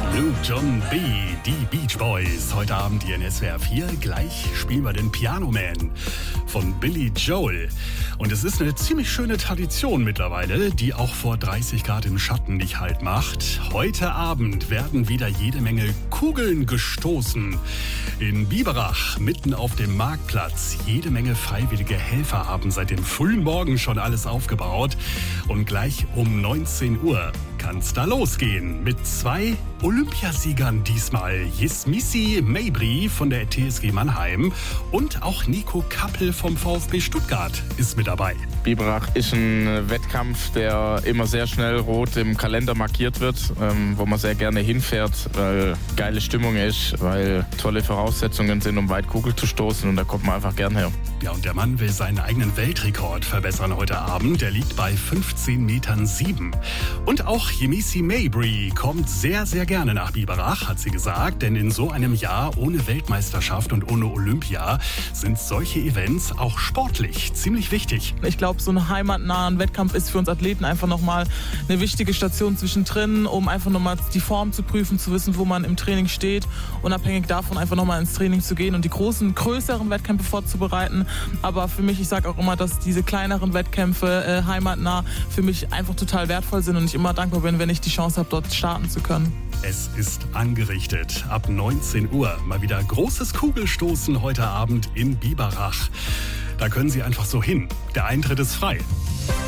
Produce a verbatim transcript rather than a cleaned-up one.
Luke John B., die Beach Boys. Heute Abend hier in S W R vier. Gleich spielen wir den Piano Man von Billy Joel. Und es ist eine ziemlich schöne Tradition mittlerweile, die auch vor dreißig Grad im Schatten nicht halt macht. Heute Abend werden wieder jede Menge Kugeln gestoßen. In Biberach, mitten auf dem Marktplatz. Jede Menge freiwillige Helfer haben seit dem frühen Morgen schon alles aufgebaut. Und gleich um neunzehn Uhr kann's da losgehen mit zwei Olympiasiegern diesmal. Yismisi Mejbri von der T S G Mannheim und auch Nico Kappel vom VfB Stuttgart ist mit dabei. Biberach ist ein Wettkampf, der immer sehr schnell rot im Kalender markiert wird, ähm, wo man sehr gerne hinfährt, weil geile Stimmung ist, weil tolle Voraussetzungen sind, um weit Kugel zu stoßen, und da kommt man einfach gern her. Ja, und der Mann will seinen eigenen Weltrekord verbessern heute Abend. Der liegt bei fünfzehn Metern sieben. Und auch Yismisi Mejbri kommt sehr, sehr gerne nach Biberach, hat sie gesagt. Denn in so einem Jahr ohne Weltmeisterschaft und ohne Olympia sind solche Events auch sportlich ziemlich wichtig. Ich glaube, so ein heimatnahen Wettkampf ist für uns Athleten einfach nochmal eine wichtige Station zwischendrin, um einfach nochmal die Form zu prüfen, zu wissen, wo man im Training steht, unabhängig davon einfach nochmal ins Training zu gehen und die großen, größeren Wettkämpfe vorzubereiten. Aber für mich, ich sage auch immer, dass diese kleineren Wettkämpfe äh, heimatnah für mich einfach total wertvoll sind und ich immer dankbar bin, wenn ich die Chance habe, dort starten zu können. Es ist angerichtet. Ab neunzehn Uhr mal wieder großes Kugelstoßen heute Abend in Biberach. Da können Sie einfach so hin. Der Eintritt ist frei.